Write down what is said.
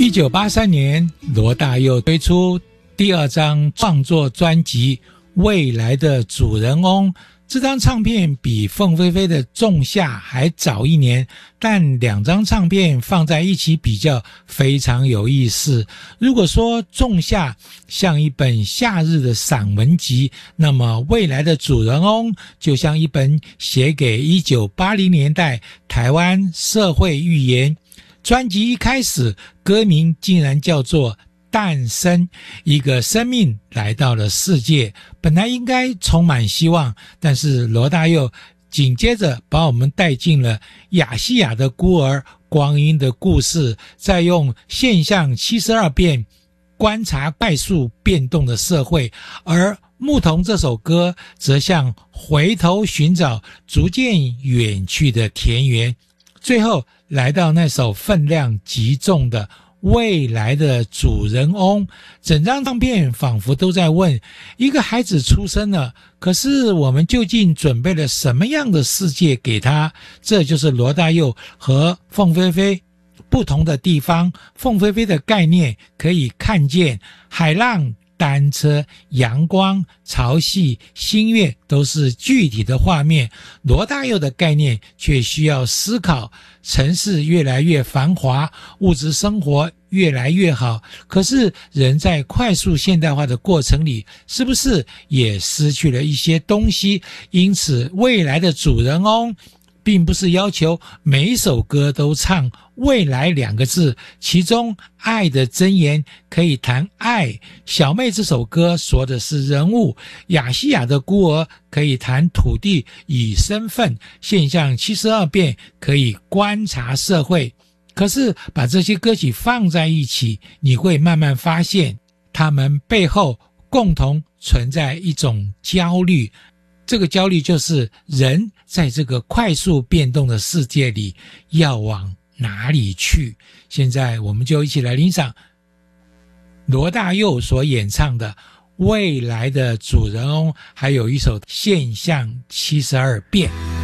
1983年，罗大佑推出第2张创作专辑《未来的主人翁》。这张唱片比凤飞飞的《仲夏》还早1年，但2张唱片放在一起比较非常有意思。如果说《仲夏》像一本夏日的散文集，那么《未来的主人翁》就像一本写给1980年代台湾社会寓言。专辑一开始，歌名竟然叫做诞生，一个生命来到了世界，本来应该充满希望，但是罗大佑紧接着把我们带进了亚细亚的孤儿光阴的故事，再用现象72变观察快速变动的社会，而牧童这首歌则像回头寻找逐渐远去的田园，最后来到那首分量极重的未来的主人翁。整张唱片仿佛都在问，一个孩子出生了，可是我们究竟准备了什么样的世界给他？这就是罗大佑和凤飞飞不同的地方。凤飞飞的概念可以看见海浪、单车、阳光、潮汐、星月都是具体的画面，罗大佑的概念却需要思考，城市越来越繁华，物质生活越来越好，可是人在快速现代化的过程里，是不是也失去了一些东西？因此未来的主人翁并不是要求每一首歌都唱未来2个字，其中爱的箴言可以谈爱，小妹这首歌说的是人物，亚细亚的孤儿可以谈土地与身份，现象72变可以观察社会。可是把这些歌曲放在一起，你会慢慢发现它们背后共同存在一种焦虑，这个焦虑就是人在这个快速变动的世界里要往哪里去。现在我们就一起来欣赏罗大佑所演唱的《未来的主人翁》，还有一首《现象72变》。